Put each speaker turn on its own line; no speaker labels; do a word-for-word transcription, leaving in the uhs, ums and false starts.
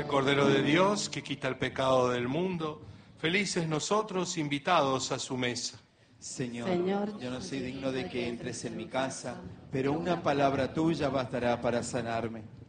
El Cordero de Dios, que quita el pecado del mundo, felices nosotros invitados a su mesa.
Señor,
Señor,
yo no soy digno de que entres en mi casa, pero una palabra tuya bastará para sanarme.